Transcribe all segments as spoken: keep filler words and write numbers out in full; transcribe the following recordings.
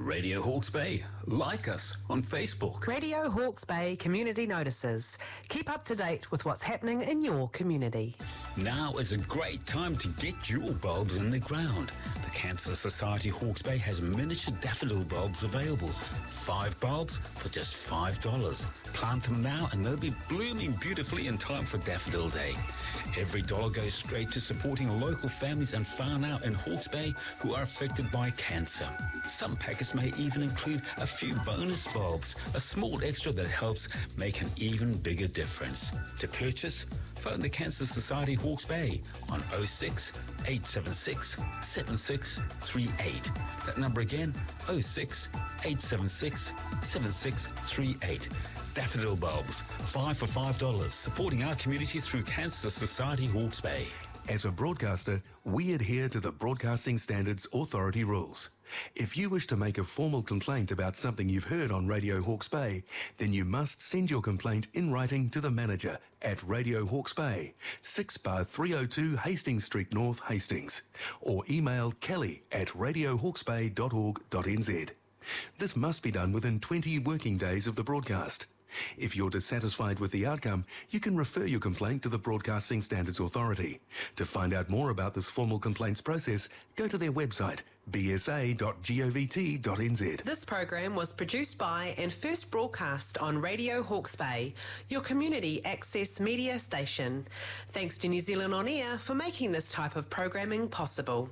Radio Hawke's Bay. Like us on Facebook. Radio Hawke's Bay Community Notices. Keep up to date with what's happening in your community. Now is a great time to get your bulbs in the ground. The Cancer Society Hawke's Bay has miniature daffodil bulbs available. Five bulbs for just five dollars. Plant them now and they'll be blooming beautifully in time for Daffodil Day. Every dollar goes straight to supporting local families and whānau in Hawke's Bay who are affected by cancer. Some packets may even include a few bonus bulbs, a small extra that helps make an even bigger difference. To purchase, phone the Cancer Society Hawke's Bay on oh six, eight seven six, seven six three eight. That number again, oh six, eight seven six, seven six three eight. Daffodil bulbs, five for five dollars, supporting our community through Cancer Society Hawke's Bay. As a broadcaster, we adhere to the Broadcasting Standards Authority rules. If you wish to make a formal complaint about something you've heard on Radio Hawke's Bay, then you must send your complaint in writing to the manager at Radio Hawke's Bay, six bar three oh two Hastings Street North, Hastings, or email kelly at radio hawkes bay dot org dot n z. This must be done within twenty working days of the broadcast. If you're dissatisfied with the outcome, you can refer your complaint to the Broadcasting Standards Authority. To find out more about this formal complaints process, go to their website, b s a dot govt dot n z. This program was produced by and first broadcast on Radio Hawke's Bay, your community access media station. Thanks to New Zealand On Air for making this type of programming possible.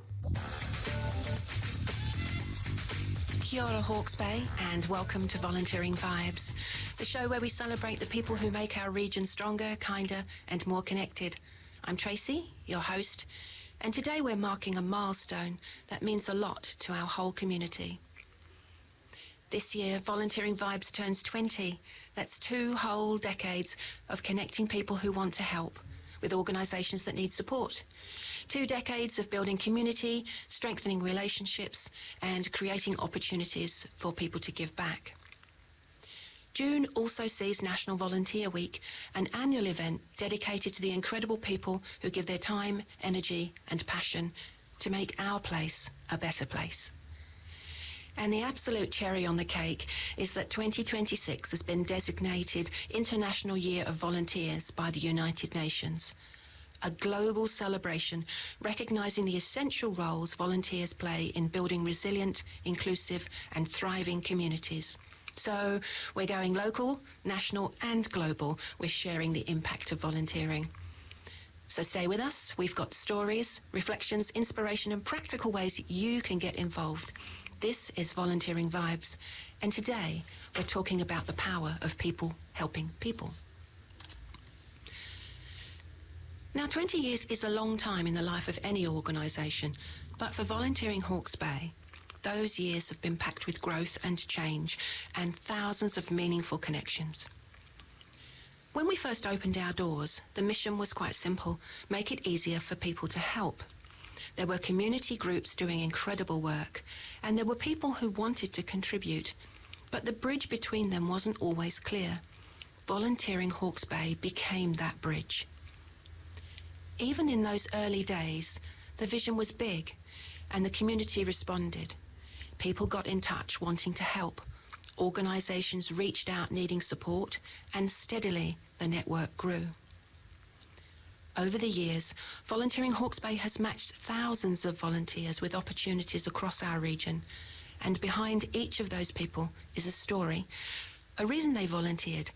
Kia ora Hawke's Bay and welcome to Volunteering Vibes, the show where we celebrate the people who make our region stronger, kinder and more connected. I'm Tracy, your host, and today we're marking a milestone that means a lot to our whole community. This year, Volunteering Vibes turns twenty. That's two whole decades of connecting people who want to help with organisations that need support. Two decades of building community, strengthening relationships and creating opportunities for people to give back. June also sees National Volunteer Week, an annual event dedicated to the incredible people who give their time, energy and passion to make our place a better place. And the absolute cherry on the cake is that twenty twenty-six has been designated International Year of Volunteers by the United Nations, a global celebration recognising the essential roles volunteers play in building resilient, inclusive and thriving communities. So we're going local, national and global with sharing the impact of volunteering. So stay with us. We've got stories, reflections, inspiration and practical ways you can get involved. This is Volunteering Vibes, and today we're talking about the power of people helping people. Now, twenty years is a long time in the life of any organisation, but for Volunteering Hawke's Bay, those years have been packed with growth and change and thousands of meaningful connections. When we first opened our doors, the mission was quite simple: make it easier for people to help. There were community groups doing incredible work, and there were people who wanted to contribute, but the bridge between them wasn't always clear. Volunteering Hawke's Bay became that bridge. Even in those early days, the vision was big, and the community responded. People got in touch wanting to help. Organisations reached out needing support, and steadily the network grew. Over the years, Volunteering Hawke's Bay has matched thousands of volunteers with opportunities across our region. And behind each of those people is a story, a reason they volunteered,